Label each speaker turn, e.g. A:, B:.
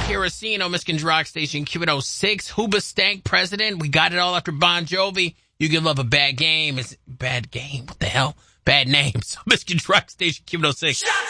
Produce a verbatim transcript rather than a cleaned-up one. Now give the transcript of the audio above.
A: Kiricino, Michigan's rock station, Q one oh six. Hoobastank president. We got it all after Bon Jovi. You can love a bad game. It's bad game. What the hell? Bad name. So Michigan's rock station, Q one oh six.